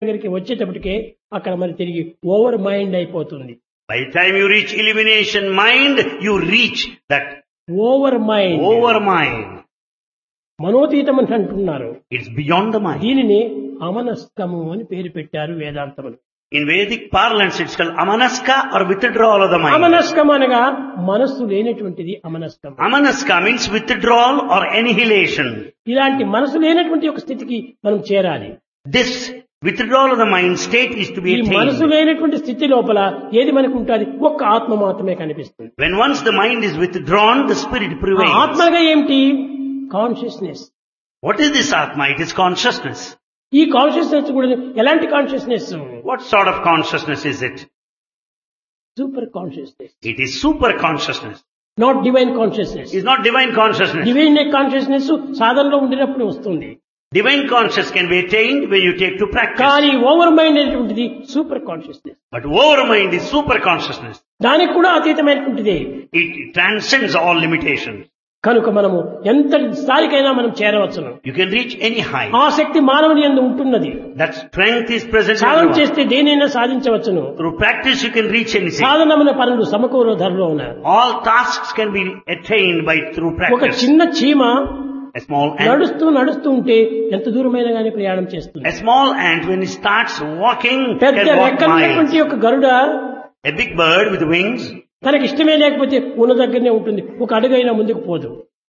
దగ్గరికి వచ్చేటప్పటికే అక్కడ మరి తిరిగి ఓవర్ మైండ్ అయిపోతుంది. By the time you reach illumination mind, you reach that over mind, over mind. మనోతీతం అని అంటున్నారు. It's beyond the mind. దీనిని అమనస్కము అని పేరు పెట్టారు వేదాంతములు. In Vedic parlance, it's called amanaska or withdrawal of the mind. అమనస్కం అనగా మనస్సు లేనటువంటిది అమనస్కం. Amanaska means withdrawal or annihilation. ఇలాంటి మనసు లేనటువంటి ఒక స్థితికి మనం చేరాలి. This withdrawal of the mind state is to be ఈ మనసు attained. లేనటువంటి స్థితి లోపల ఏది మనకు ఉంటుంది? ఒక్క ఆత్మ మాత్రమే కనిపిస్తుంది. When once the mind is withdrawn, the spirit ఆ prevails. ఆత్మగా ఏమిటి? Consciousness. What is this Atma? It is consciousness. ఈ కాన్షియస్నెస్ కూడా ఎలాంటి consciousness? What sort of consciousness is it? Super consciousness, It is super consciousness. Not divine consciousness. It's not divine consciousness. Divine consciousness సాధనలో ఉండినప్పుడు వస్తుంది. Divine consciousness can be attained when you take to practice. కానీ over mind అనేటువంటిది super consciousness. But over mind is super consciousness. దానికి కూడా అతీతమైనటువంటిది. It transcends all limitations. కనుక మనము ఎంత స్థాయికైనా మనం చేరవచ్చును. You can reach any height. ఆ శక్తి మానవుని యందు ఉంటున్నది. That strength is present in Sadhana everyone. చేస్తే దేనైనా సాధించవచ్చును. Through practice you can reach anything. సాధనమున పనులు సమకూర ధరలో ఉన్నారు. All tasks can be attained by through ఒక practice. చిన్న చీమ A small ant. నడుస్తూ ఉంటే ఎంత దూరమైనా గానీ ప్రయాణం చేస్తుంది. A small ant when it starts walking పెద్ద can walk రెక్కలున్నటువంటి miles. ఒక గరుడ A big bird with wings. తనకి ఇష్టమే లేకపోతే ఉన్న దగ్గరనే ఉంటుంది. ఒక అడుగైనా ముందుకు పోదు.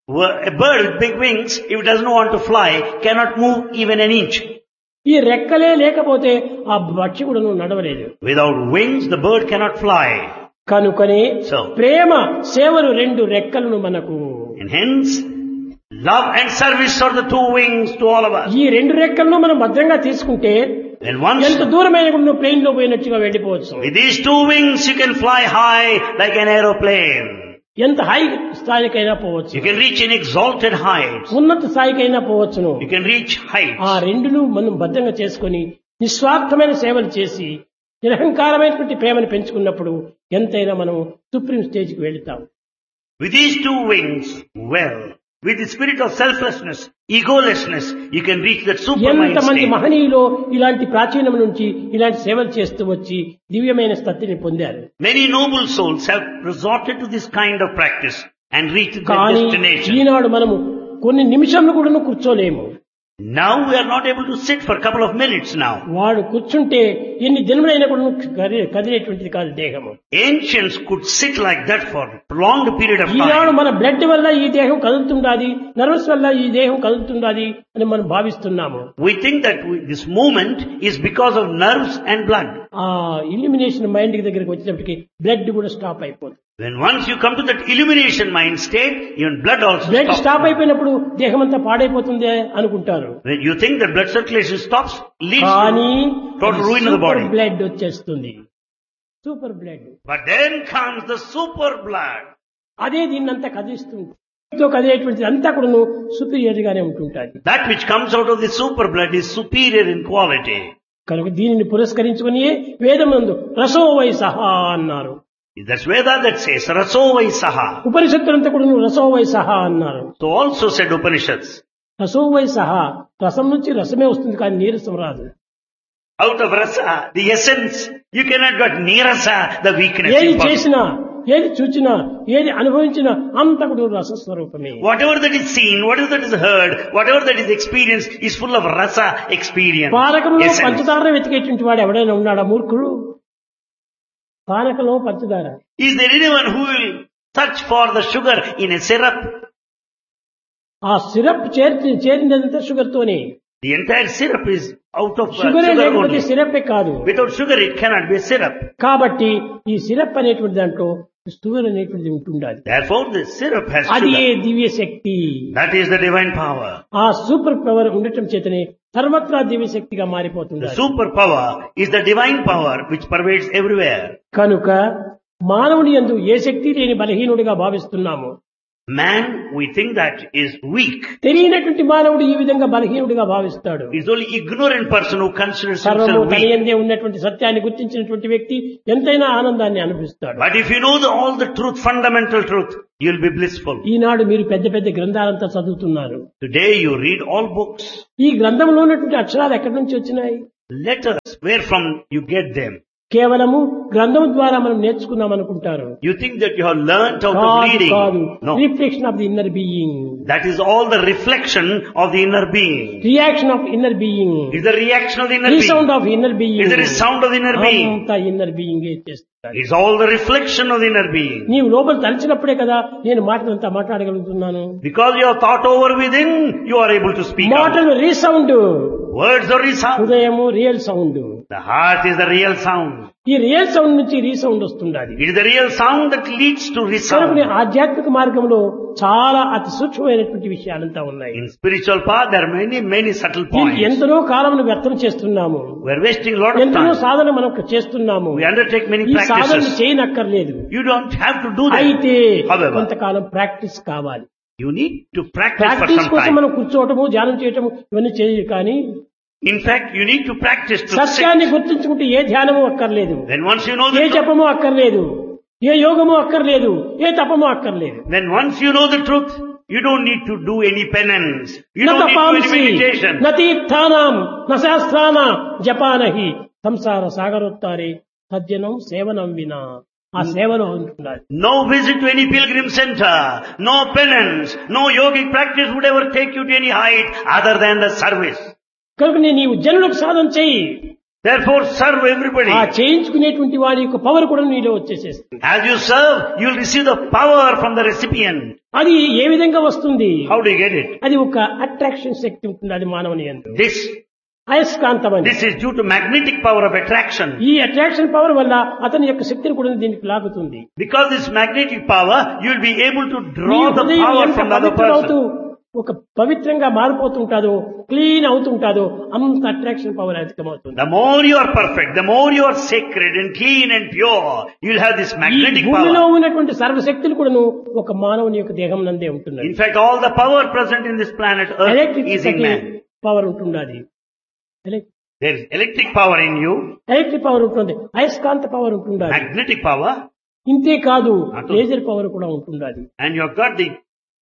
A bird with big wings, if it doesn't want to fly, cannot move even an inch. ఈ రెక్కలే లేకపోతే ఆ పక్షి కూడా నడవలేదు. Without wings, the bird cannot fly. కనుకనే So. ప్రేమ సేవలు రెండు రెక్కలను మనకు. And hence, love and service are the two wings to all of us. ఈ రెండు రెక్కలను మనం భద్రంగా తీసుకుంటే And once, ఎంత దూరమైన కూడా నువ్వు ప్లేన్ లో పోయినట్టుగా వెళ్ళిపోవచ్చు. with these two wings, you can fly high like an aeroplane. ఎంత హై స్థాయికైనా పోవచ్చు. You can reach in exalted heights. ఉన్నత స్థాయికైనా పోవచ్చును. You can reach heights. ఆ రెండును మనం భద్రంగా చేసుకొని నిస్వార్థమైన సేవలు చేసి నిరహంకారమైనటువంటి ప్రేమను పెంచుకున్నప్పుడు ఎంతైనా మనం సుప్రీం స్టేజ్కి వెళుతాం. With these two wings, well, with the spirit of selflessness, egolessness, you can reach that supermind ఎంతమంది state. మహనీయులు ఇలాంటి ప్రాచీనం నుంచి ఇలాంటి సేవలు చేస్తూ వచ్చి దివ్యమైన స్థితిని పొందారు. Many noble souls have resorted to this kind of practice and reached their కానీ destination. ఈనాడు మనము కొన్ని నిమిషంలో కూడా కూర్చోలేము. Now we are not able to sit for a couple of minutes now. వాడు కూర్చుంటే ఎన్ని దినములైనా కూడా కదిలేటువంటిది కాదు దేహము. Ancients could sit like that for a prolonged period of Eenadu time. మన బ్లడ్ వల్ల ఈ దేహం కదులుతుండాది, నర్వస్ వల్ల ఈ దేహం కదులుతుండాది అని మనం భావిస్తున్నాము. We think that this movement is because of nerves and blood. ఆ ఇల్యూమినేషన్ మైండ్ దగ్గరికి వచ్చేటప్పటికి బ్లడ్ కూడా స్టాప్ అయిపోతుంది. When once you come to that illumination mind state, even blood also blood stops. Stop అయిపోయినప్పుడు దేహం అంతా పాడైపోతుంది అనుకుంటారు. When you think that blood circulation stops, leads కానీ to total ruin of the super body. Blood వచ్చేస్తుంది. Super blood But then comes the super blood. అదే దీన్నంతా కదిలిస్తుంది. కదిలేటువంటిది అంతా కూడా సుపీరియర్ గానే ఉంటుంటాది. That which comes out of the super blood is superior in quality. కనుక దీనిని పురస్కరించుకుని వేదమందు రసో వై సహా అన్నారు. That's Veda that says, Raso Vai Saha. ఉపనిషత్తులంతా కూడా రసో వై సహా అన్నారు. So also said Upanishads. రసో why సహా, రసం నుంచి రసమే వస్తుంది కానీ నీరసం రాదు. Out of rasa, the essence, you cannot get nirasa, the weakness. ఏది impossible. చేసినా, ఏది చూచినా, ఏది అనుభవించినా అంతా కూడా రసస్వరూపమే. Whatever that is seen, whatever that is heard, whatever that is experienced is full of rasa experience. పానకంలో Essence. పంచదార వెతికేటువంటి వాడు ఎవడైనా ఉన్నాడా మూర్ఖుడు? పానకంలో పంచదార. Is there anyone who will search for the sugar in a syrup? ఆ సిరప్ చేరినదంతా షుగర్ తోనే. The entire syrup is out of షుగరే sugar లేకపోతే only. సిరప్పే కాదు. Without sugar it cannot be a syrup. కాబట్టి ఈ సిరప్ అనేటువంటి దాంట్లో షుగర్ అనేటువంటిది ఉంటుండాలి. Therefore the syrup has అది sugar. Divya Shakti. That is the divine power. ఆ సూపర్ పవర్ ఉండటం చేతనే సర్వత్రా దివ్య శక్తిగా మారిపోతుంది. The superpower is the divine power which pervades everywhere. కనుక మానవుని యందు ఏ శక్తి లేని బలహీనుడిగా భావిస్తున్నాము. Man, we think that is weak. తెలియనటువంటి మానవుడు ఈ విధంగా బలహీనుడిగా భావిస్తాడు. It's only ignorant person who considers సర్వము himself తన weak. యందే ఉన్నటువంటి సత్యాన్ని గుర్తించినటువంటి వ్యక్తి ఎంతైనా ఆనందాన్ని అనుభవిస్తాడు. But if you know all the truth, fundamental truth, you'll be blissful. ఈనాడు మీరు పెద్ద పెద్ద గ్రంథాలంతా చదువుతున్నారు. Today you read all books. ఈ గ్రంథంలో ఉన్నటువంటి అక్షరాలు ఎక్కడి నుంచి వచ్చినాయి? Letters, where from you get them? కేవలము గ్రంథం ద్వారా మనం నేర్చుకున్నాం అనుకుంటారు. You think that you have learnt out of reading. కాదు. No. Reflection of the inner being. That is all the reflection of the inner being. Reaction of inner being. It's the reaction of the inner being. Resound of inner being. It's the resound of the inner being. అంతా inner being చేస్తారు. It's all the reflection of the inner being. నీవు లోపల తలచినప్పుడే కదా నేను మాటలంతా మాట్లాడగలుగుతున్నాను. Because you have thought over within, you are able to speak out. మాటలు resound. Words are resound. హృదయము real sound. The heart is the real sound. ఈ real sound నుంచి resound వస్తుండాలి. It is the real sound that leads to resound. ఆధ్యాత్మిక మార్గంలో చాలా అతి సూక్ష్మమైనటువంటి విషయాలంతా ఉన్నాయి. In spiritual path, there are many subtle దీనికి points. ఎంతనో కాలమును వ్యర్థం చేస్తున్నాము. We are wasting a lot of ఎంతనో time. సాధన మనం చేస్తున్నాము. We undertake many ఈ సాధన practices. చేయనక్కర్లేదు. You don't have to do that. అయితే However, కొంతకాలం ప్రాక్టీస్ కావాలి. you need to practice for practice some కోసం time. మనం కూర్చోవటము ధ్యానం చేయటము ఇవన్నీ చేయరు. కానీ In fact, you need to practice to సత్యాన్ని sit. గుర్తించుకుంటే ఏ ధ్యానము అక్కర్లేదు, Then once you know A the truth, జపము అక్కర్లేదు, ఏ యోగము అక్కర్లేదు, ఏ తపము అక్కర్లేదు. then once you know the truth, you don't need to do any penance. You న don't need to do తపాంసి any meditation. న తీర్థానాం న శాస్త్రాన జపానహి సంసార సాగరోత్తారే సజ్జనం సేవనం వినా. ఆ సేవలో ఉంటున్నారు. No visit to any pilgrim center, no penance, no yogic practice would ever take you to any height other than the service. కనుక నీవు జనులకు సాధన చేయి. Therefore serve everybody. ఆ చేయించుకునేటువంటి వాడి యొక్క పవర్ కూడా నీలో వచ్చేసేస్తుంది. As you serve, you will receive the power from the recipient. అది ఏ విధంగా వస్తుంది? How do you get it? అది ఒక అట్రాక్షన్ శక్తి ఉంటుంది అది మానవుని యందు. This అయస్కాంతమని. is due to magnetic power of attraction. ఈ అట్రాక్షన్ పవర్ వల్ల అతని యొక్క శక్తిని కూడా దీనికి లాగుతుంది. Because this magnetic power, you will be able to నీ draw the హృదయం power ఎంత from the other పవిత్రమవుతూ person. ఒక పవిత్రంగా మారిపోతుంటాదో, క్లీన్ అవుతుంటాదో అంత attraction power అధికమవుతుంది. The more you are perfect, the more you are sacred and clean and pure, you will have this ఈ magnetic భూమిలో power. ఉన్నటువంటి సర్వశక్తులు కూడాను ఒక మానవుని యొక్క దేహం నందే ఉంటున్నాయి. In fact, all the power present in this planet Earth is in man. Power ఉంటున్నది. There is electric power in you, electric power ఉంటుంది, అయస్కాంత పవర్ ఉంటున్నది. magnetic power, ఇంతే కాదు అటు. లేజర్ పవర్ కూడా ఉంటున్నది. and you have got the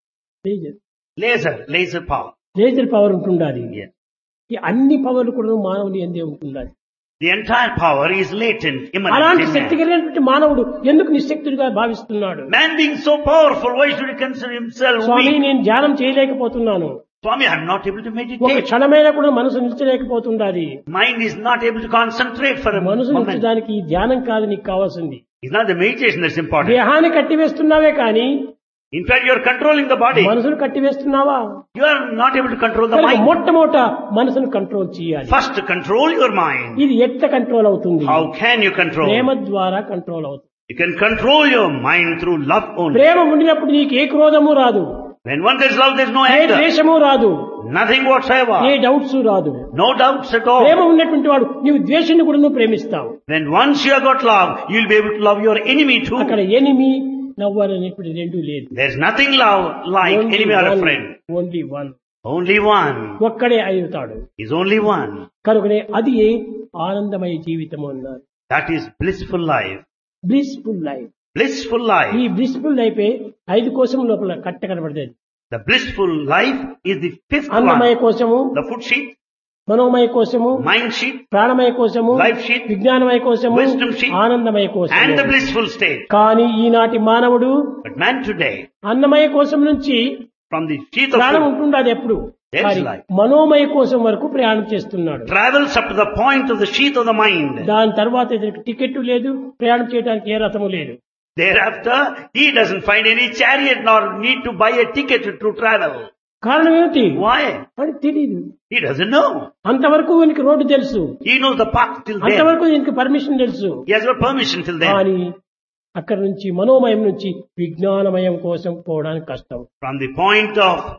laser power. Laser power ఉంటున్నది. Yes. ఈ అన్ని పవర్లు కూడా మానవుని ఎందే ఉంటున్నది. The entire power is latent, immanent అలాంటి in శక్తి man. కలిగినటువంటి మానవుడు ఎందుకు నిశ్శక్తుడిగా భావిస్తున్నాడు? Man being so powerful, why should he consider himself Swamy weak? నేను ధ్యానం చేయలేకపోతున్నాను, Swami, I am not able to ఒక meditate. క్షణమైనా కూడా మనసు నిలిచలేకపోతుండాలి. Mind is not able to concentrate for a మనసు moment. నిలిచడానికి ఈ ధ్యానం కాదు నీకు కావాల్సింది. It's not the meditation that's important. దేహాన్ని కట్టివేస్తున్నావే కానీ In fact, you are controlling the body. మనసును కట్టివేస్తున్నావా? You are not able to control the కనుక mind. మొట్టమొదట మనసును కంట్రోల్ చేయాలి. First, control your mind. ఇది ఎట్లా కంట్రోల్ అవుతుంది? How can you control? ప్రేమ ద్వారా కంట్రోల్ అవుతుంది. You can control your mind through love only. ప్రేమ ఉండినప్పుడు నీకు ఏ క్రోధము రాదు, When one there's love, there's no A anger. ద్వేషము రాదు, Nothing whatsoever. ఏ డౌట్స్ రాదు. No doubts at Prema all. ఉన్నటువంటి వాడు నీవు ద్వేషాన్ని కూడా నువ్వు ప్రేమిస్తావు. When once you have got love, you'll be able to love your enemy too. అక్కడ ఎనిమి నవ్వర్ అనేటువంటి రెండు లేదు. There's nothing love like enemy or a friend. Only one. Only one. ఒక్కడే అవుతాడు. Is only one. కనుకనే అది ఆనందమయ జీవితం అన్నారు. That is blissful life. Blissful life. Blissful ఈ life. బ్లిస్ఫుల్ లైఫ్ 5 కోశం లోపల కట్ట కనబడేది. The blissful life is the fifth Annamayya one. కోశము, The food sheet, మనోమయ కోశము, mind sheet, ప్రాణమయ కోశము, life sheet, విజ్ఞానమయ కోశము, wisdom sheet, ఆనందమయ and కోశము. the blissful state. కానీ ఈనాటి మానవుడు But man today, అన్నమయ కోశం నుంచి from the sheath of ప్రాణం food, ఉంటుండదు ఎప్పుడు, There's కానీ life. మనోమయ కోశం వరకు ప్రయాణం చేస్తున్నాడు. travels up to the point of the sheath of the mind. దాని తర్వాత ఇతనికి టికెట్ లేదు, ప్రయాణం చేయడానికి ఏ రథము లేదు. Thereafter, he doesn't find any chariot nor need to buy a ticket to travel. కారణం ఏమిటి? Why? వాడికి తెలియదు. He doesn't know. అంతవరకు వీనికి రోడ్డు తెలుసు, He knows the path till then. అంతవరకు దీనికి పర్మిషన్ తెలుసు. He has got permission till then. కానీ అక్కడి నుంచి మనోమయం నుంచి విజ్ఞానమయం కోసం పోవడానికి కష్టం. From the point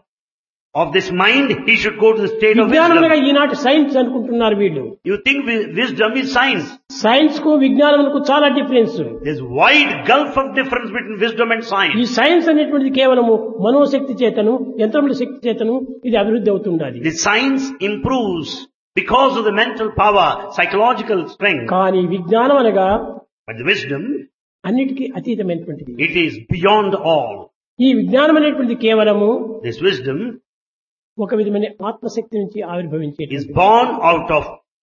of this mind, he should go to the state of విజ్ఞానములుగా wisdom. ఈనాటి సైన్స్ అనుకుంటున్నారు వీళ్ళు. You think wisdom is science. Science కు విజ్ఞానములకు చాలా difference. There's wide gulf of difference between wisdom and ఈ science. సైన్స్ అనేటువంటిది కేవలము మనోశక్తి చేతను, యంత్రముల శక్తి చేతను ఇది అభివృద్ధి అవుతుండాలి. The science improves because of the mental power, psychological strength. కానీ విజ్ఞానం అనగా But the wisdom, అన్నిటికీ అతీతమైనటువంటిది. it is beyond all. ఈ విజ్ఞానం అనేటువంటిది కేవలము This wisdom ఒక విధమైన ఆత్మశక్తి నుంచి is ఆవిర్భవించేది. born out of the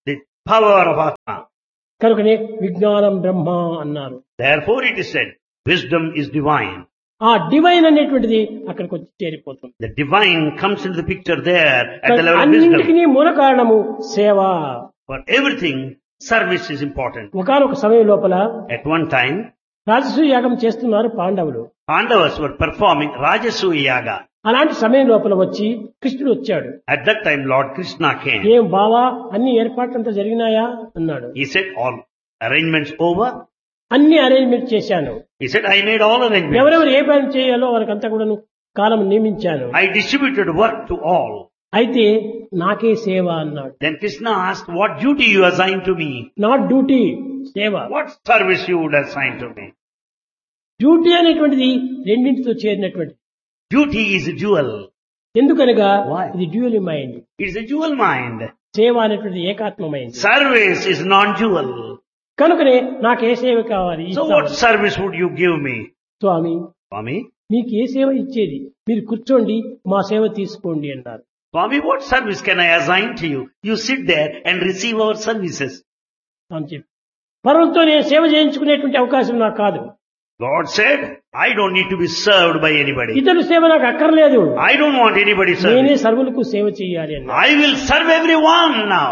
power of Atma. కనుకనే విజ్ఞానం బ్రహ్మ అన్నారు. Therefore it is said, wisdom is divine. ఆ డివైన్ అనేటువంటిది అక్కడికి వచ్చి చేరిపోతుంది. The divine comes into the picture there at the level of wisdom. అన్నింటికి మూల కారణము సేవ. For everything, service is important. ఒకానొక సమయం లోపల At one time, రాజసూయ యాగం చేస్తున్నారు పాండవులు. Pandavas were performing Rajasuya Yaga. అలాంటి సమయం లోపల వచ్చి కృష్ణుడు వచ్చాడు. At that time, Lord Krishna came. ఏం బావా అన్ని ఏర్పాట్లంతా జరిగినాయా అన్నాడు. He said, all arrangements over? అన్ని అరేంజ్మెంట్ చేశాను. He said, I made all arrangements. ఎవరెవరు ఏ పని చేయాలో వారికంతా కూడా కాలం నియమించాను. I distributed work to all. అయితే నాకే సేవ అన్నాడు. Then Krishna asked, what duty you assigned to me? Not duty, సేవ. What service you would assign to me? Duty అనేటువంటిది రెండింటితో చేరినటువంటి. Duty is a jewel. ఎందుకనగా Why? ఇది dual mind. It is a jewel mind. సేవ అనేటువంటిది ఏకాత్మమైంది. Service is non-jewel. కనుకనే నాకు ఏ సేవ కావాలి? So what service would you give me? Swamy, Swami? మీకు ఏ సేవ ఇచ్చేది? మీరు కూర్చోండి, మా సేవ తీసుకోండి అన్నారు. Swami, what service can I assign to you? You sit there and receive our services. అని చెప్పి పరులతో నేను సేవ చేయించుకునేటువంటి అవకాశం నాకు కాదు. God said, I don't need to be served by anybody. ఇతరుల సేవ నాకు అక్కర్లేదు. I don't want anybody's నేనే service. సర్వులకు సేవ చేయాలి అన్నారు. I will serve everyone now.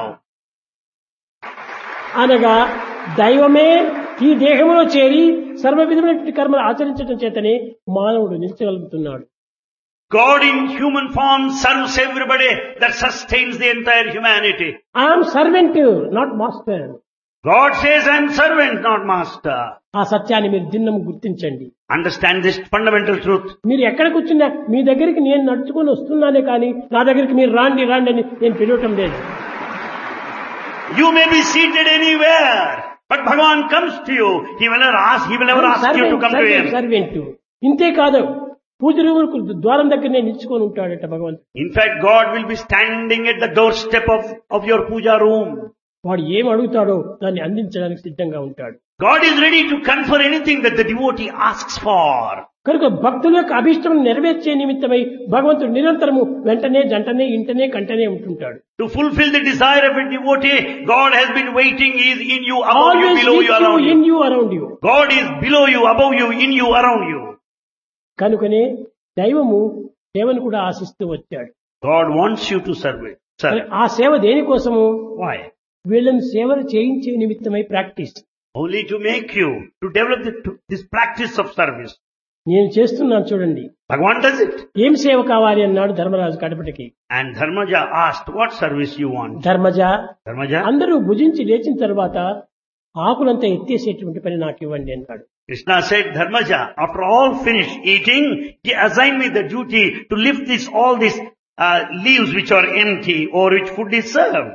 అనగా దైవమే ఈ దేహంలో చేరి సర్వ విధమైనటువంటి కర్మలు ఆచరించడం చేతనే మానవుడు నిలిచగలుగుతున్నాడు. God in human form serves everybody. That sustains the entire humanity. I'm servant, not master. God says, I am servant, not master. ఆ సత్యాన్ని మీరు దిన్నము గుర్తించండి. Understand this fundamental truth. మీరు ఎక్కడ కూర్చున్నా మీ దగ్గరికి నేను నడుచుకొని వస్తున్నానే కానీ నా దగ్గరికి మీరు రాండి రాండి అని నేను పిలవటం లేదు. You may be seated anywhere, but Bhagavan comes to you. He will never ask you to come to him. Servant. ఇంతే కాదు, పూజ రూములకు ద్వారం దగ్గరనే నిల్చుకొని ఉంటాడట భగవంతుడు. In fact, God will be standing at the doorstep of your puja room. వాడు ఏం అడుగుతాడో దాన్ని అందించడానికి సిద్ధంగా ఉంటాడు. God is ready to confer anything that the devotee asks for. కనుక భక్తుల యొక్క అభిష్టం నెరవేర్చే నిమిత్తమై భగవంతుడు నిరంతరము వెంటనే జంటనే ఇంటనే కంటనే ఉంటుంటాడు. To fulfill the desire of a devotee, God has been waiting. He is in you, above you, Always below with you, you, around in you. you, around you. God is below you, above you, in you, around you. కనుకనే దైవము సేవను కూడా ఆశిస్తూ వచ్చాడు. God wants you to serve it. మరి Serve. ఆ సేవ దేనికోసము? Why? వీళ్ళని సేవలు చేయించే నిమిత్తమై practice. Only to make you, to develop this practice of service. నేను చేస్తున్నాను చూడండి. Bhagavan does it. ఏం సేవ కావాలి అన్నాడు Dharmaraju కడపటికి. And Dharmaja asked, what service you want? Dharmaja, Dharmaja? అందరూ భుజించి లేచిన తర్వాత ఆకులంతా ఎత్తేసేటువంటి పని నాకు ఇవ్వండి అన్నాడు. Krishna said, Dharmaja, after all finished eating, he assigned me the duty to lift all these leaves which are empty or which food is served.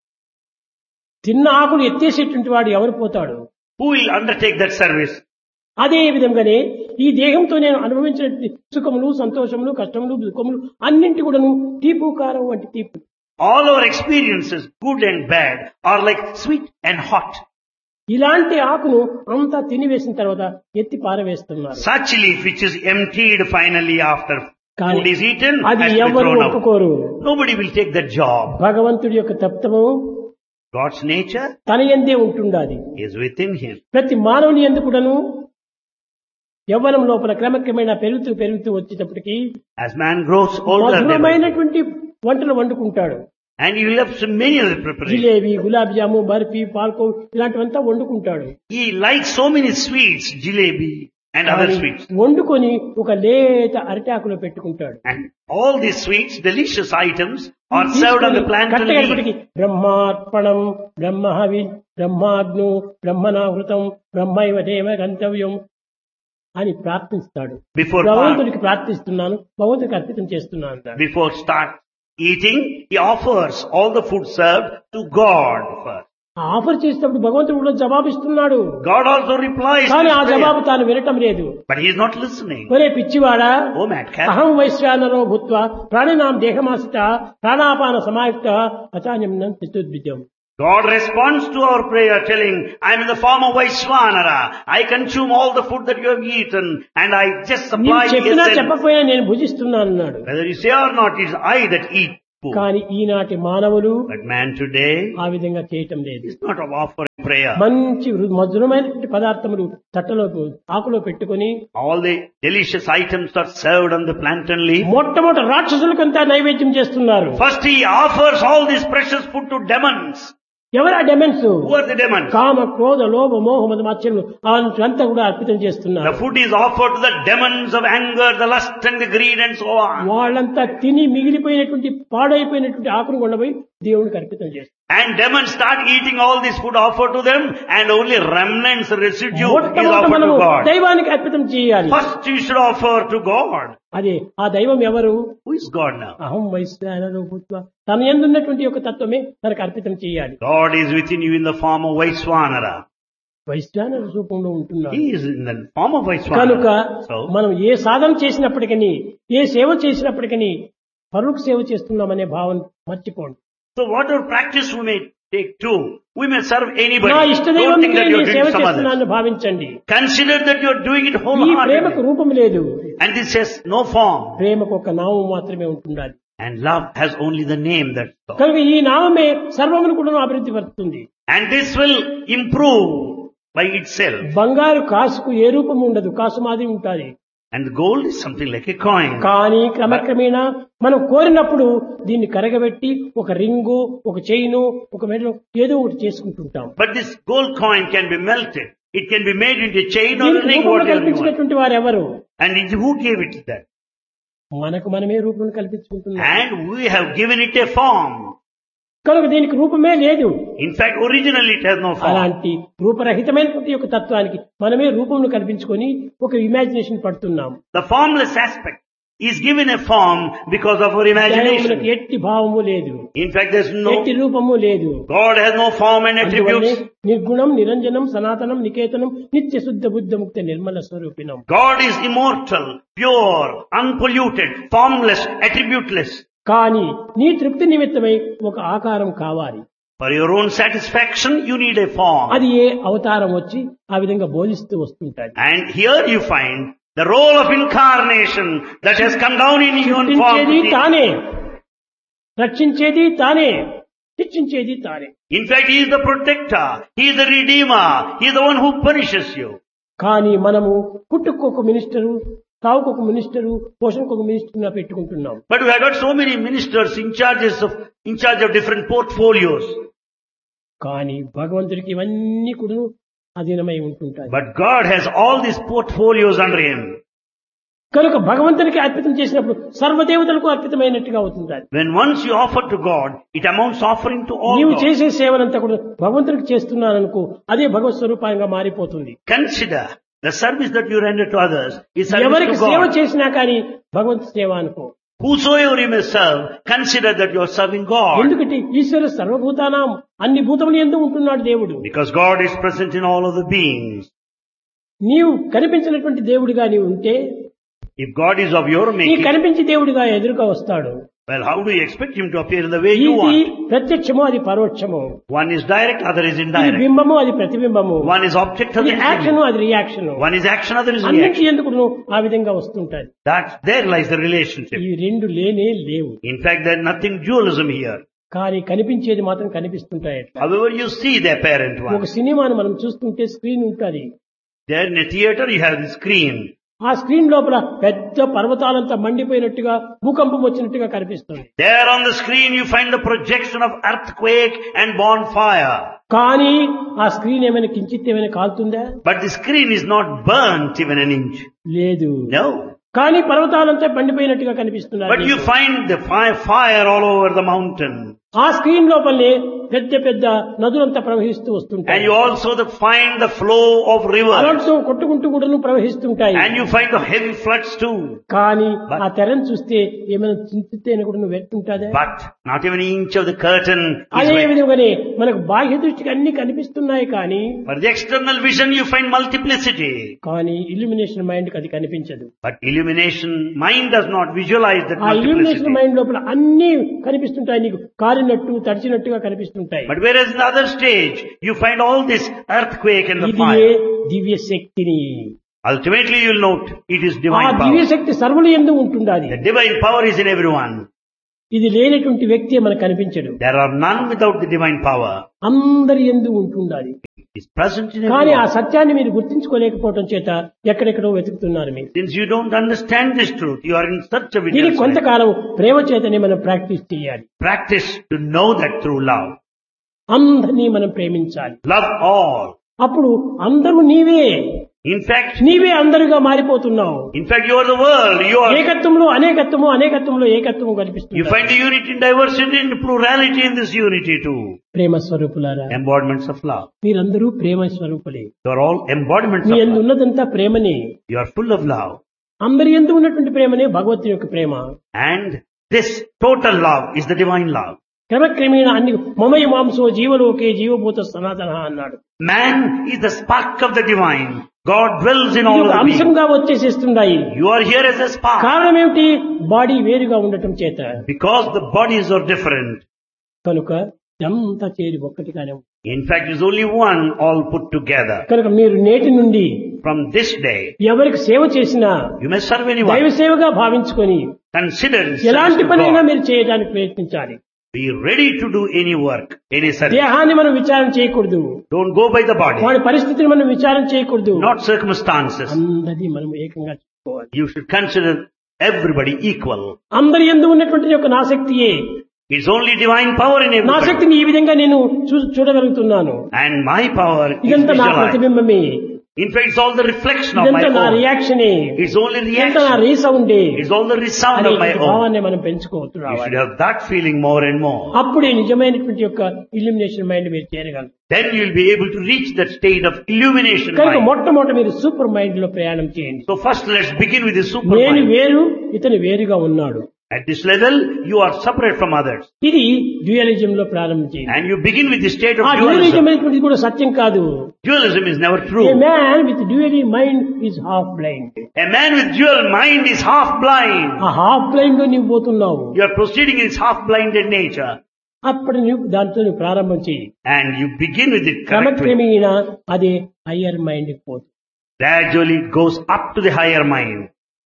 తిన్న ఆకులు ఎత్తేసేటువంటి వాడు ఎవరు పోతాడు? Who will undertake that service? అదే విధంగానే ఈ దేహంతో నేను అనుభవించిన సుఖములు, సంతోషములు, కష్టములు, దుఃఖములు అన్నింటి కూడాను తీపు కారం వంటి తీపు. All our experiences, good and bad, are like sweet and hot. ఇలాంటి ఆకును అంతా తినివేసిన తర్వాత ఎత్తి పారవేస్తున్నారు. Such leaf which is emptied finally after కానీ food is eaten అది has to be ఎవరు thrown out. ఒప్పుకోరు. Nobody will take that job. భగవంతుడి యొక్క తత్వము God's nature తన యందే ఉంటుండాలి. is within him. ప్రతి మానవుని యందు కూడాను యవ్వనం లోపల క్రమక్రమేణా పెరుగుతూ వచ్చేటప్పటికి As man grows older, మధురమైనటువంటి వంటలు వండుకుంటాడు. and he will have so many other preparations. Jalebi, gulab jamun, barfi, పాల్కో ఇలాంటివంతా వండుకుంటాడు. He likes so many sweets, jalebi and other sweets. వండుకొని ఒక లేత అరిటాకులో పెట్టుకుంటాడు. And all these sweets, delicious items, are served on the plantain leaf. కట్టగడపటికి బ్రహ్మార్పణం, బ్రహ్మహవి, బ్రహ్మాగ్ను, బ్రహ్మనాహృతం, బ్రహ్మైవ దేవ గంతవ్యం అని ప్రార్థిస్తాడు. భగవంతుడికి ప్రార్థిస్తున్నాను, భగవంతుడికి అర్పితం చేస్తున్నాను అంటాడు. Before start eating, he offers all the food served to God first. Offer చేసేటప్పుడు భగవంతుడు కూడా జవాబిస్తున్నాడు. God also replies to కానీ ఆ his జవాబు prayer, తాను వినటం లేదు. but he is not listening. ఒరే పిచ్చివాడా, Oh madcap, అహం వైశ్వానరో భూత్వా ప్రాణినాం దేహమాసిత ప్రాణాపాన సమాయుక్త అచాన్యం స్థితుద్విజం. God responds to our prayer telling, I am in the form of Vaishwanara. I consume all the food that you have eaten and I just నీవు supply the చెప్పినా essence. చెప్పకపోయినా నేను భుజిస్తున్నాను అన్నాడు. Whether you say or not, it is I that eat poor. కానీ ఈనాటి మానవులు But man today ఆ విధంగా చేయటం లేదు. is not offering prayer. మంచి మధురమైనటువంటి పదార్థములు తట్టలో ఆకులో పెట్టుకొని All the delicious items are served on the plantain leaf. మొట్టమొదటి రాక్షసులకంతా నైవేద్యం చేస్తున్నారు. First he offers all this precious food to demons. ఎవరా demons? Who are the demons? కామ, క్రోధ, లోభ, మోహ, మద, మాత్సర్యములు అంతా కూడా అర్పితం చేస్తున్నారు. The food is offered to the demons of anger, the lust and the greed and so on. వాళ్ళంతా తిని మిగిలిపోయినటువంటి పాడైపోయినటువంటి ఆకును కొండపోయి దేవునికి అర్పితం చేస్తారు. And demons start eating all this food offered to them, and only remnants, residue is మొట్టమొదట offered మనము to God. దైవానికి అర్పితం చేయాలి. First you should offer to God. అదే ఆ దైవం ఎవరు? Who is God now? అహం వైశ్వానరో భూత్వా, తన యందున్నటువంటి యొక్క తత్వమే తనకు అర్పితం చేయాలి. God is within you in the form of Vaiswanara. వైశ్వానర రూపంలో ఉంటున్నాడు. He is in the form of కనుక Vaiswanara. So, మనం ఏ సాధన చేసినప్పటికీ, ఏ సేవ చేసినప్పటికీ పరులకు సేవ చేస్తున్నామనే భావన మర్చిపోండి. so whatever practice we may take too, we may serve anybody. నా Don't ఇష్టదైవం think that you are సేవ doing some others. చేస్తున్నానని భావించండి. Consider that you are doing it ఈ ప్రేమకు wholeheartedly. రూపం లేదు. And this has no form. ప్రేమకు ఒక నామం మాత్రమే ఉంటుండాలి. And love has only the name, that's all. కనుక ఈ నామమే సర్వమును కూడా అభివృద్ధి పరుస్తుంది. And this will improve by itself. బంగారు కాసుకు ఏ రూపం ఉండదు, కాసు మాదిరి ఉంటుంది. And the gold is something like a coin. కానీ క్రమక్రమేణా మనం కోరినప్పుడు దీన్ని కరగబెట్టి ఒక రింగు, ఒక చైను, ఒక మెడలో ఏదో ఒకటి చేసుకుంటుంటాం. But this gold coin can be melted. It can be made into a chain or a దీనికి ring, రూపం whatever you want. కల్పించినటువంటి వారు ఎవరు? And who gave it that? మనకు మనమే రూపం కల్పించుకుంటున్నాం. And we have given it a form. కనుక దీనికి రూపమే లేదు. In fact, originally it has no form. అలాంటి రూపరహితమైనటువంటి యొక్క తత్వానికి మనమే రూపమును కల్పించుకొని ఒక ఇమాజినేషన్ పడుతున్నాం. The formless aspect is given a form because of our దైవమునకు imagination. ఎట్టి భావము లేదు, In fact, there's ఎట్టి no, రూపము లేదు. God has no form and అందువల్లే attributes. నిర్గుణం, నిరంజనం, సనాతనం, నికేతనం, నిత్య శుద్ధ బుద్ధ ముక్త Nirmala స్వరూపిణం. God is immortal, pure, unpolluted, formless, attributeless. కానీ నీ తృప్తి నిమిత్తమై ఒక ఆకారం కావాలి. For your own satisfaction, you need a form. అది ఏ అవతారం వచ్చి ఆ విధంగా బోధిస్తూ వస్తుంటాయి. And here you find the role of incarnation that has come down in human form. సృష్టించేది తానే, రక్షించేది తానే, శిక్షించేది తానే. In fact, he is the protector, he is the redeemer, he is the one who punishes you. కానీ మనము పుట్టుకు ఒక minister, తావుకు ఒక minister, పోషణకు ఒక minister పెట్టుకుంటున్నాం. But we have got so many ministers in charge of different portfolios. కానీ భగవంతుడికి ఇవన్నీ కూడా అధీనమై ఉంటుంటాయి. But God has all these portfolios under him. కనుక భగవంతునికి అర్పితం చేసినప్పుడు సర్వదేవతలకు అర్పితమైనట్టుగా అవుతుంది. When once you offer to God, it amounts offering to all నీవు God. చేసే సేవనంతా కూడా భగవంతునికి చేస్తున్నాననుకో, అదే భగవత్ స్వరూపంగా మారిపోతుంది. Consider the service that you render to others is service ఎవరికి to సేవ God. చేసినా కానీ భగవంతు సేవ అనుకో. Whosoever you may serve, consider that you are serving God. ఎందుకంటే ఈశ్వర సర్వభూతానాం, అన్ని భూతములు యందు ఉంటున్నాడు దేవుడు. Because God is present in all of the beings. నీవు కనిపించినటువంటి దేవుడిగా నీవు ఉంటే, If God is of your నీ making, కనిపించి దేవుడిగా ఎదురుగా వస్తాడు. well, how do you expect him to appear in the way you ఇది want? ప్రత్యక్షము, అది పరోక్షము. One is direct, other is ఇది indirect. బింబము, అది ప్రతిబింబము. One is object, ఇది other is యాక్షన్, reaction. అది reaction. One is action, other is అన్నిటి reaction. ఎందుకు ఆ విధంగా వస్తుంటాయి. There lies the relationship. ఈ రెండు లేనే లేవు. In fact, there's nothing dualism here. కానీ కనిపించేది మాత్రం కనిపిస్తుంటాయి. However you see the apparent ఒక one. సినిమాను మనం చూస్తుంటే స్క్రీన్ ఉంటుంది. There in a theater you have the screen. ఆ స్క్రీన్ లోపల పెద్ద పర్వతాలంతా మండిపోయినట్టుగా, భూకంపం వచ్చినట్టుగా కనిపిస్తుంది. There on the screen you find the projection of earthquake and bonfire. కానీ ఆ స్క్రీన్ ఏమైనా కించిత్ ఏమైనా కాలుతుందా? But the screen is not burnt even an inch. లేదు. No. కానీ పర్వతాలంతా మండిపోయినట్టుగా కనిపిస్తున్నారు. But you find the fire all over the mountain. ఆ screen లోపలనే పెద్ద పెద్ద నదులంతా ప్రవహిస్తూ And వస్తుంటాయి. you also find the flow of rivers. అలలతో కొట్టుకుంటూ కూడా ప్రవహిస్తుంటాయి. And you find the heavy floods too. కానీ ఆ తెరను చూస్తే ఏమైనా చింతితే కూడా నువ్వు వెళ్తుంటాదా? But not even an inch of the curtain is అదే wet. విధంగానే మనకు బాహ్య దృష్టికి అన్ని కనిపిస్తున్నాయి కానీ, For the external vision you find multiplicity. కానీ ఇల్యూమినేషన్ మైండ్ కి అది కనిపించదు. But illumination mind does not visualize that ఆ ఇల్యూమినేషన్ multiplicity. మైండ్ లోపల అన్ని కనిపిస్తుంటాయి, నీకు కారినట్టు తడిచినట్టుగా కనిపిస్తుంటాయి. But whereas in the other stage you find all this earthquake and the ఇది fire. దివ్య శక్తిని. Ultimately you will note it is ఆ divine దివ్య power. శక్తి సర్వులు యందు ఉంటుండాలి. The divine power is in everyone. ఇది లేనటువంటి వ్యక్తి మనకు కనిపించడు. There are none without the divine power. అందరి యందు ఉంటుండాలి. It is present in కానీ ఆ everyone. సత్యాన్ని మీరు గుర్తించుకోలేకపోవడం చేత ఎక్కడెక్కడో వెతుకుతున్నారు మీరు. Since you don't understand this truth, you are in search of it. దీనికి elsewhere. కొంతకాలం ప్రేమ చేతనే మనం ప్రాక్టీస్ చేయాలి. Practice to know that through love. అందరినీ మనం ప్రేమించాలి. Love all. అప్పుడు అందరూ నీవే In అందరుగా మారిపోతున్నావు. fact, you are the world. You are. ఏకత్వంలో అనేకత్వము, అనేకత్వంలో ఏకత్వము You కనిపిస్తుంది. find the unity in diversity and plurality in this unity too. ప్రేమ స్వరూపులారా, Embodiments of love. మీరందరూ ప్రేమ స్వరూపులే. You are all embodiments me of యందు love. ఉన్నదంతా ప్రేమనే. You are full of love. అందరి యందు ఉన్నటువంటి ప్రేమనే భగవంతుని యొక్క ప్రేమ. And this total love is the divine love. క్రమక్రమేణ అన్ని మమయ మాంసో జీవలోకే జీవభూత సనాతన అన్నాడు. Man is the spark of the divine. God dwells in ఇది all ఒక the beings. అంశంగా వచ్చేసేస్తున్నాయి. You are here as a spark. కారణం ఏమిటి? బాడీ వేరుగా ఉండటం చేత. Because the bodies are different. కనుక ఇదంతా చేరి ఒక్కటిగానే ఉంది. In fact, it is only one all put together. కనుక మీరు నేటి నుండి From this day, ఎవరికి సేవ చేసినా you may serve దైవ anyone. సేవగా భావించుకొని Consider ఎలాంటి service to పనైనా God. మీరు చేయడానికి ప్రయత్నించాలి. Be ready to do any work, any service. దేహాన్ని మనం విచారం చేయకూడదు. Don't go by the body, వాడి పరిస్థితిని మనం విచారం చేయకూడదు. not circumstances. అందరినీ మనం ఏకంగా చూసుకోవాలి. You should consider everybody equal. అందరి యందు ఉన్నటువంటి యొక్క నాశక్తియే. It's only divine power in నా everybody. శక్తిని ఈ విధంగా నేను చూడగలుగుతున్నాను. And my power is ఇదంతా నా visualized. ప్రతిబింబమే. In fact, it's all the reflection of my ఇదంతా నా own. రియాక్షనే. It's only ఇదంతా నా reaction. రీసౌండే. It's all the resound అనే of my own. భావాన్ని మనం పెంచుకోవచ్చు You రావాలి. should have that feeling more and more. అప్పుడే నిజమైనటువంటి యొక్క ఇల్యూమినేషన్ మైండ్ మీరు చేరగలరు. Then you'll be able to reach that state of illumination కనుక mind. మొట్టమొదట మీరు సూపర్ మైండ్ లో ప్రయాణం చేయండి. So first let's begin with the super నేను mind. వేరు, ఇతను వేరుగా ఉన్నాడు. At this level, you are separate from others. ఇది డ్యూయలిజం లో ప్రారంభించేది. And you begin with the state of ఆ డ్యూయలిజం dualism. అనేటువంటిది కూడా సత్యం కాదు. Dualism is never A true. Man with డ్యూయలీ mind is half blind. A man with dual mind is half blind. ఆ half blind లో నీవు పోతున్నావు. You are proceeding in his half blinded nature. అప్పుడు నువ్వు దాంతో నువ్వు ప్రారంభం చేయి. And you begin with it correctly. క్రమక్రమేణా అదే హయ్యర్ మైండ్ కి పోతుంది. Gradually it goes up to the higher mind.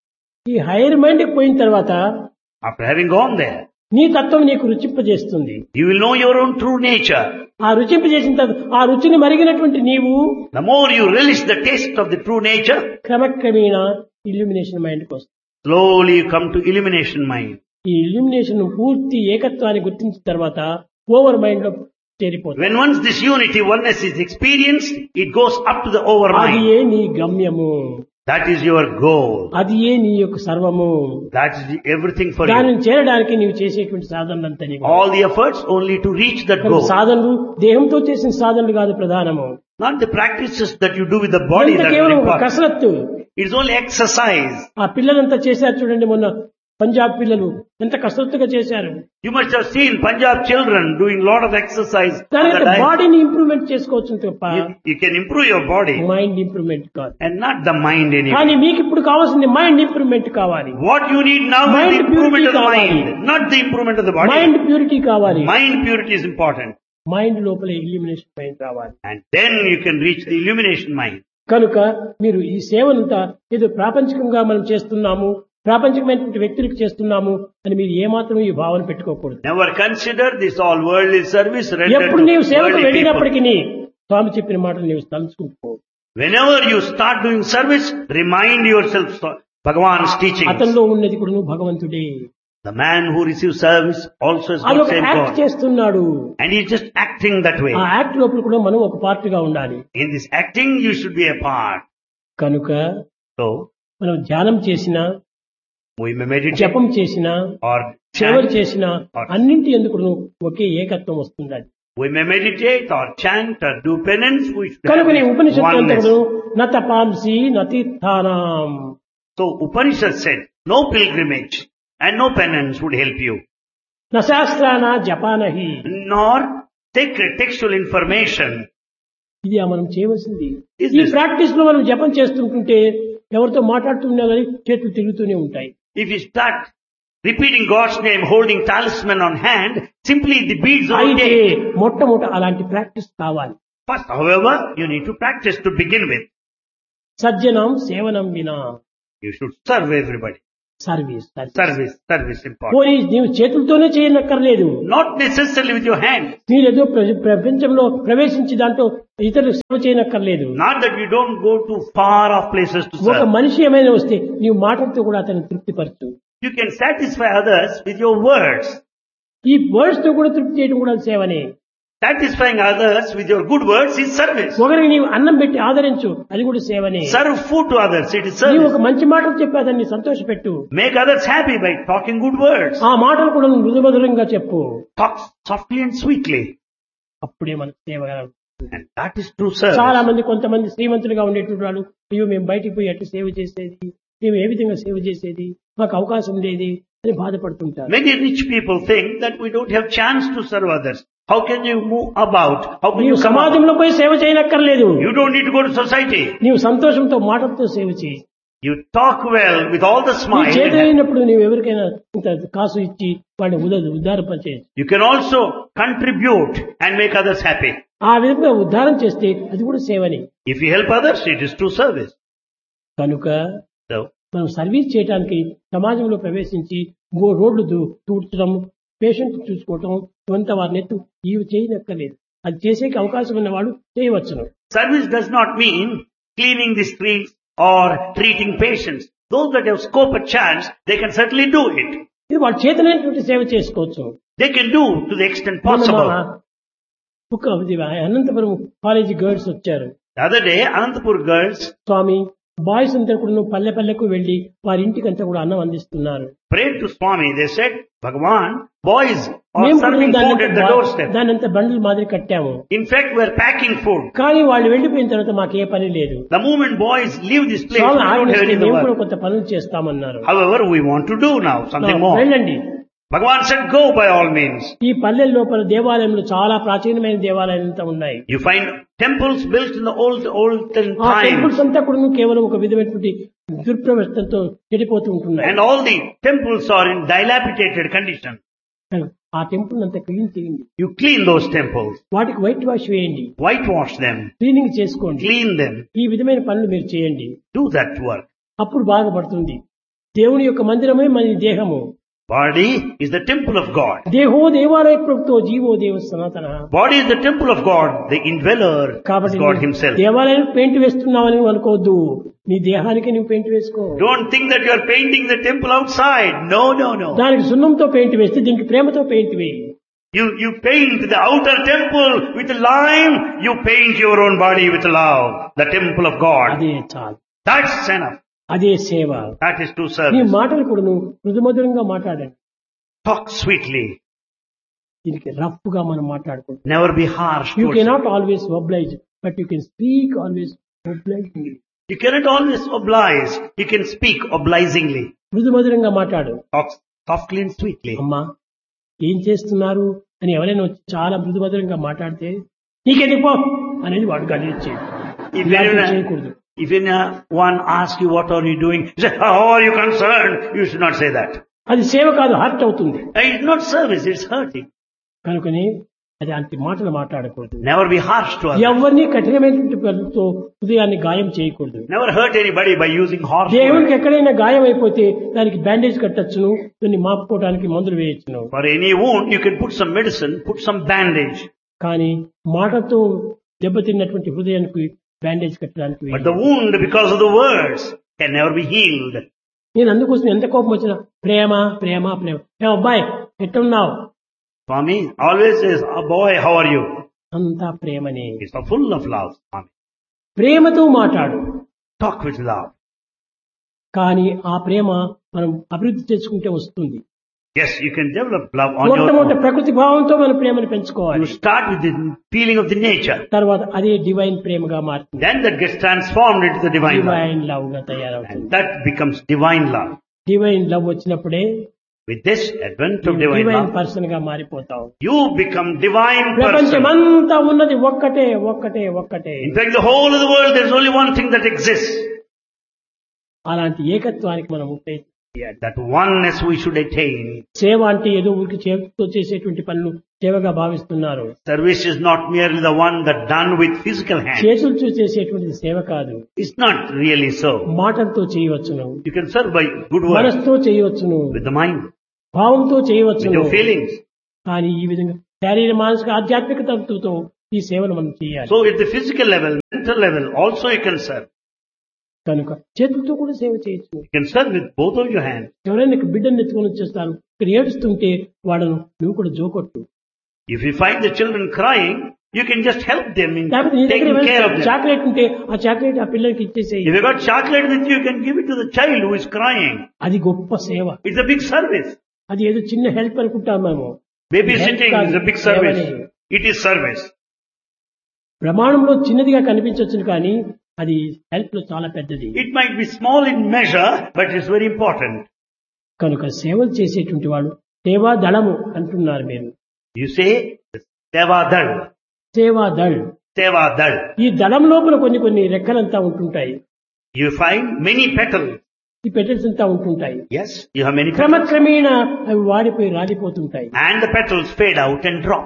ఈ హైయర్ మైండ్ కి పోయిన తర్వాత After having gone there, నీ తత్వం నీకు రుచింపజేస్తుంది. you will know your own true nature. ఆ రుచింపజేసిన తర్వాత ఆ రుచిని మరిగినటువంటి నీవు The more you relish the taste of the true nature, క్రమక్రమేణా illumination mind కి వస్తుంది. slowly you come to illumination mind. ఈ ఇల్యూమినేషన్ పూర్తి ఏకత్వాన్ని గుర్తించిన తర్వాత ఓవర్ మైండ్ లో చేరిపోతుంది. When once this unity, oneness is experienced, it goes up to the over అది mind. ఏ నీ గమ్యము, That is your goal. అది ఏ నీ యొక్క సర్వము. That is everything for you. దానిని చేరడానికి నీవు చేసేటువంటి సాధనలంతా నీవు. All the efforts only to reach that కనుక goal. సాధనలు దేహంతో చేసిన సాధనలు కాదు ప్రధానము. Not the practices that you do with the body ఇదంతా that is కేవలం ఒక important. కసరత్తు. It's only exercise. ఆ పిల్లలంతా చేశారు చూడండి, మొన్న పంజాబ్ పిల్లలు ఎంత కసరత్తుగా చేశారు. You must have seen Punjab children doing a lot of exercise. on దాని the యొక్క diet. బాడీని ఇంప్రూవ్మెంట్ చేసుకోవచ్చు తప్ప You can improve your body mind improvement కాదు. and not the mind anymore. కానీ మీకు ఇప్పుడు కావాల్సింది మైండ్ ఇంప్రూవ్మెంట్ కావాలి. What you need now is Mind the improvement of the purity mind, not the improvement of the body. Mind purity కావాలి. Mind purity is important. Mind లోపల illumination mind రావాలి. And then you can reach the illumination mind. కనుక మీరు ఈ సేవనంతా ఏదో ప్రాపంచికంగా మనం చేస్తున్నాము, ప్రాపంచికమైనటువంటి వ్యక్తులకు చేస్తున్నాము అని మీరు ఏమాత్రం ఈ భావన పెట్టుకోకూడదు. Never consider this all worldly service rendered ఎప్పుడు నీవు to సేవకు worldly people. వెళ్ళినప్పటికీ స్వామి చెప్పిన మాటలు నీవు తలుచుకుంటూ Whenever you start doing service, remind yourself Bhagavan's teachings. అతనిలో ఉన్నది కూడా నువ్వు భగవంతుడే. The man who receives service also is అది not ఒక same యాక్ట్ God. చేస్తున్నాడు. And he's just acting that way. ఆ యాక్ట్ లోపల కూడా మనం ఒక పార్ట్ గా ఉండాలి. In this acting, you should be a part. కనుక So, మనం ధ్యానం చేసినా, we may meditate జపం చేసినా, or సేవలు chant. చేసినా అన్నింటి ఎందుకు ఒకే ఏకత్వం వస్తుంది. We may meditate or chant or do penance. We should కనుక నీ have ఉపనిషత్తు oneness. న తపాంసి నతీర్థానాం. So Upanishad said, no pilgrimage and no penance would help you. న శాస్త్రాన జపానహి. Nor sacred textual information. ఇది మనం చేయవలసింది. Is ఈ this- ప్రాక్టీస్ లో మనం జపం చేస్తుంటుంటే ఎవరితో మాట్లాడుతున్నా కానీ చేతులు తిరుగుతూనే ఉంటాయి. If you start repeating God's name, holding talisman on hand, simply the beads will అయితే rotate. మొట్టమొదట అలాంటి ప్రాక్టీస్ కావాలి. First, however, you need to practice to begin with. సజ్జనం సేవనం వినా. You should serve everybody. Service. Service important. పోనీ నీవు చేతులతోనే చేయనక్కర్లేదు. Not necessarily with your hand. మీరేదో ప్రపంచంలో ప్రవేశించి దాంట్లో ఇతరులకు సేవ చేయనక్కర్లేదు. Not that you don't go to far off places to ఒక serve. మనిషి ఏమైనా వస్తే నీవు మాటలతో కూడా అతన్ని తృప్తిపరచు. You can satisfy others with your words. ఈ వర్డ్స్ తో కూడా తృప్తి చేయడం కూడా సేవనే. Satisfying others with your good words is service. ఒకరికి నీవు అన్నం పెట్టి ఆదరించు, అది కూడా సేవనే. Serve food to others, it is నీవు service. ఒక మంచి మాటలు చెప్పి అతన్ని సంతోషపెట్టు. Make others happy by talking good words. ఆ మాటలు కూడా నువ్వు మృదుమధురంగా చెప్పు. Talk softly and sweetly. అప్పుడే మనకు సేవ. And that is true service. చాలా మంది కొంతమంది శ్రీమంతులుగా ఉండేటువంటి వాళ్ళు, అయ్యో మేము బయటికి పోయి ఎట్లా సేవ చేసేది, మేము ఏ విధంగా సేవ చేసేది, మాకు అవకాశం లేదు అని బాధపడుతుంటారు. Many rich people think that we don't have chance to serve others. How can you move about? How can నీవు you come out? సమాజంలో పోయి సేవ చేయనక్కర్లేదు. You don't need to go to society. నీవు సంతోషంతో మాటలతో సేవ చేయి. You talk well with all the నీ smile. చేతి అయినప్పుడు నీవు ఎవరికైనా ఇంత కాసు ఇచ్చి వాడిని ఉద్ధారపరిచేయచ్చు. You can also contribute and make others happy. ఆ విధంగా ఉద్ధారం చేస్తే అది కూడా సేవని. If you help others, it is true service. కనుక So, మనం సర్వీస్ చేయడానికి సమాజంలో ప్రవేశించి రోడ్లు తూడ్చడం, పేషెంట్ చూసుకోవటం, కొంత వారిని ఇవి చేయనక్కర్లేదు. అది చేసేకి అవకాశం ఉన్న వాళ్ళు చేయవచ్చును. service does not mean cleaning the streets or treating patients. Those that have scope and chance, they can certainly do it. ఇది వాళ్ళ చేతనైనటువంటి సేవ చేసుకోవచ్చు. They can do to the extent possible. ఒక అనంతపురం కాలేజీ గర్ల్స్ వచ్చారు. The other day, Anantapur girls Swamy, boys అంతా కూడా పల్లె పల్లెకు వెళ్లి వారి ఇంటికి అంతా కూడా అన్నం అందిస్తున్నారు. prayed to Swami. They said, Bhagavan, boys are మేము serving food at the doorstep. దాని అంతా బండ్ల మాదిరి కట్టాము. In fact, we're packing food. కానీ వాళ్ళు వెళ్లిపోయిన తర్వాత మాకు ఏ పని లేదు. The moment boys leave this place, Swamy we don't have ఆజ్ఞిస్తే any మేము కూడా work. కొంత పనులు చేస్తామన్నారు. However, we want to do now something more. వెళ్ళండి. Bhagavan said, go by all means. ఈ పల్లెల లోపల దేవాలయంలో చాలా ప్రాచీనమైన దేవాలయాలు అంతా ఉన్నాయి. You find temples built in the olden ఆ టెంపుల్స్ times. అంతా కూడా కేవలం ఒక విధమైనటువంటి దుర్ప్రవర్తనతో చెడిపోతూ ఉంటున్నాయి. And all the temples are in dilapidated condition. ఆ టెంపుల్ అంతా క్లీన్ చేయండి. You clean those temples. వాటికి వైట్ వాష్ వేయండి. Whitewash them. క్లీనింగ్ చేసుకోండి. Clean them. ఈ విధమైన పనులు మీరు చేయండి. Do that work. అప్పుడు బాగుపడుతుంది. దేవుని యొక్క మందిరమే మన దేహము. Body is the temple of God. దేహో దేవాలయ ప్రభుత్వ జీవో దేవ సనాతన. Body is the temple of God. The indweller is కాబట్టి God himself. దేవాలయం పెయింట్ వేస్తున్నావని అనుకోవద్దు. నీ దేహానికి నువ్వు పెయింట్ వేసుకో. Don't think that you are painting the temple outside. No, no, no. దానికి సున్నంతో పెయింట్ వేస్తే దీనికి ప్రేమతో పెయింట్ వేయి. You paint the outer temple with lime. You paint your own body with love. The temple of God. అదే చాలు. That's enough. అదే సేవ. That is true నీ service. మాటలు కూడా నువ్వు మృదుమధురంగా మాట్లాడండి. Talk sweetly. దీనికి రఫ్ గా మనం మాట్లాడుకుంటాం. Never be harsh. You towards cannot always oblige, but you can speak always obligingly. You cannot always oblige. You can speak obligingly. మృదుమధురంగా మాట్లాడు. Talk softly and sweetly. అమ్మా ఏం చేస్తున్నారు అని ఎవరైనా వచ్చి చాలా మృదుమధురంగా మాట్లాడితే నీకెందుకు పో అనేది వాడు గడిచేది. చేయకూడదు. If anyone asks you what are you doing, you say, how are you concerned? You should not say that. అది సేవ కాదు, హర్ట్ అవుతుంది. It's not service, it's hurting. కనుకని అది అంటి మాటలు మాట్లాడకూడదు. Never be harsh to others. ఎవరిని కఠినమైనటువంటి పనులతో హృదయాన్ని గాయం చేయకూడదు. Never hurt anybody by using harsh words. దేవునికి ఎక్కడైనా గాయం అయిపోతే దానికి బ్యాండేజ్ కట్టచ్చును, దాన్ని మాపుకోవడానికి మందులు వేయచ్చును. For any wound, you can put some medicine, put some bandage. కానీ మాటతో దెబ్బతిన్నటువంటి హృదయానికి బ్యాండేజ్ కట్టడానికి But the wound, because of the words, can never be healed. నేను అందుకోసం ఎంత కోపం వచ్చినా ప్రేమ ప్రేమ ప్రేమ. ఏ అబ్బాయి ఎట్టున్నావు? Swami always says, oh boy, how are you? అంతా ప్రేమనే. It's full of love, Swami. ప్రేమతో మాట్లాడు. Talk with love. కానీ ఆ ప్రేమ మనం అభివృద్ధి చేసుకుంటే వస్తుంది. Yes, you can develop love on your మొట్టమొదటి own. ప్రకృతి భావంతో మన ప్రేమను పెంచుకోవాలి. You start with the feeling of the nature. తర్వాత అదే డివైన్ ప్రేమగా మారుతుంది. Then that gets transformed into the divine love. Divine love గా తయారవుతుంది. And that becomes divine love. Divine love వచ్చినప్పుడే With this advent of divine divine love, person గా మారిపోతావు. you become divine person. ప్రపంచమంతా ఉన్నది ఒక్కటే ఒక్కటే ఒక్కటే. In fact, the whole of the world, there's only one thing that exists. అలాంటి ఏకత్వానికి మనం ప్రయత్నం చేయాలి. That oneness we should attain. సేవ అంటే ఏదో ఊరికి చేతితో చేసేటువంటి పనులు సేవగా భావిస్తున్నారు. Service is not merely the one that done with physical hands. చేతులతో చేసేటువంటిది సేవ కాదు. It's not really so. మాటలతో చేయవచ్చును, You can serve by good words, మనసుతో చేయవచ్చును, with the mind, భావంతో with చేయవచ్చును. your feelings. కానీ ఈ విధంగా శారీర మానసిక ఆధ్యాత్మిక తత్వంతో ఈ సేవను మనం చేయాలి. So at the physical level, mental level, also you can serve. కనుక చేతులతో కూడా సేవ చేయొచ్చు. You can serve with both of your hands. ఎవరైనా బిడ్డను ఎత్తుకొని వచ్చేస్తారు, ఇక్కడ ఏడుస్తుంటే వాళ్ళను నువ్వు కూడా జోకొట్టు. If you find the children crying, you can just help them in లేకపోతే నీ దగ్గర taking care of them. Chocolate ఉంటే ఆ చాక్లెట్ ఆ పిల్లలకి ఇచ్చేసేయి. If you got chocolate with you, you can give it to the child who is crying. అది గొప్ప సేవ. It's a big service. అది ఏదో చిన్న హెల్ప్ అనుకుంటాం మేము. Babysitting is a big service. It is service. ప్రమాణంలో చిన్నదిగా కనిపించవచ్చు కానీ అది హెల్ప్ లో చాలా పెద్దది. It might be small in measure, but it's very important. కనుక సేవలు చేసేటువంటి వాళ్ళు సేవా దళము అంటున్నారు మీరు. You say, Seva Dal. సేవా దళ్. Seva Dal. ఈ దళం లోపల కొన్ని రెక్కలంతా ఉంటుంటాయి. You find many petals. ఈ పెటల్స్ అంతా ఉంటుంటాయి. Yes, you have many petals. క్రమక్రమేణా అవి వాడిపోయి రాలిపోతుంటాయి. And the petals fade out and drop.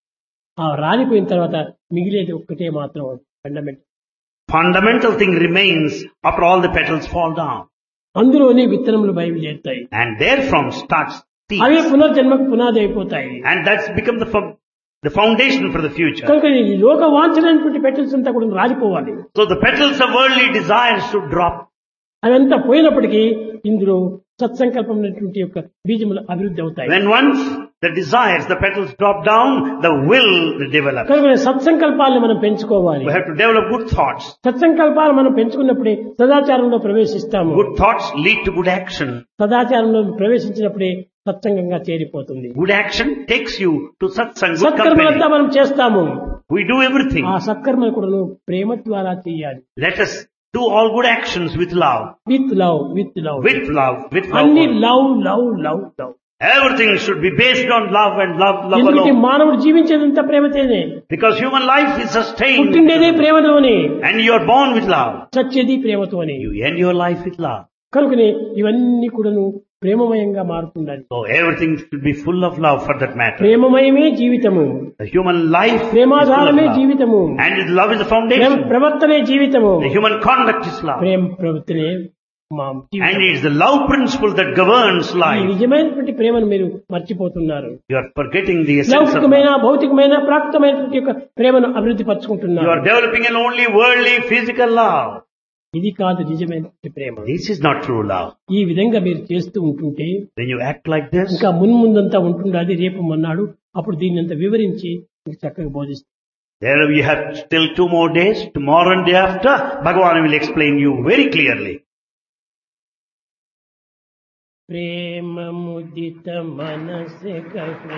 ఆ రాలిపోయిన తర్వాత మిగిలేది ఒక్కటే మాత్రం ఫండమెంట్. Fundamental thing remains after all the petals fall down. అందులోనే విత్తనములు బయలుదేరుతాయి. And therefrom starts away seeds. పునర్జన్మకు పునాది అయిపోతాయి. And that's become the foundation for the future. కనుక ఈ లోక వాంఛనటువంటి పెటల్స్ అంతా కూడా రాలిపోవాలి. So the petals of worldly desires should drop. అదంతా పోయినప్పటికీ ఇందులో సత్సంకల్పం అనేటువంటి యొక్క బీజములు అభివృద్ధి అవుతాయి. When once the desires, the petals drop down, the will develops. కనుక సత్సంకల్పాలను మనం పెంచుకోవాలి. We have to develop good thoughts. సత్సంకల్పాలు మనం పెంచుకున్నప్పుడే సదాచారంలో ప్రవేశిస్తాము. Good thoughts lead to good action. సదాచారంలో ప్రవేశించినప్పుడే సత్సంగంగా చేరిపోతుంది. Good action takes you to satsang, good సత్కర్మలంతా company. మనం చేస్తాము. We do everything. ఆ సత్కర్మలు కూడా ప్రేమ ద్వారా చేయాలి. Let us do all good actions with love. With love, with love, With love, with అన్ని love. Love love love love. Everything should be based on love and love ఎందుకంటే alone. మానవుడు జీవించేదంతా ప్రేమతోనే, Because human life is sustained. పుట్టిండేదే ప్రేమతోనే, And you are born with love. చచ్చేది ప్రేమతోనే. You end your life with love. కనుకనే ఇవన్నీ కూడాను ప్రేమమయంగా మారుతుండాలి. So everything should be full of love for that matter. ప్రేమమయమే జీవితము, The human life is full of ప్రేమాధారమే love. జీవితము, And love is the foundation. ప్రవర్తనే జీవితము, The human conduct is love. ప్రేమ ప్రవృత్తినే మా And జీవితం. it is the love principle that governs ఈ life. నిజమైనటువంటి ప్రేమను మీరు మర్చిపోతున్నారు. You are forgetting the essence of లౌకికమైన love. భౌతికమైన ప్రాప్తమైనటువంటి యొక్క ప్రేమను అభివృద్ధి You పరుచుకుంటున్నారు. are developing an only worldly physical love. ఇది కాదు నిజమైనటువంటి ప్రేమ. This is not true love. ఈ విధంగా మీరు చేస్తూ ఉంటుంటే When you act like this, ఇంకా మున్ముందంతా ఉంటుండాలి. రేపు మొన్నాడు అప్పుడు దీన్ని అంతా వివరించి మీకు చక్కగా బోధిస్తాను. there we have still 2 more days. Tomorrow and day after, Bhagavan will explain you very clearly. ప్రేమ ముదిత మనసే కహు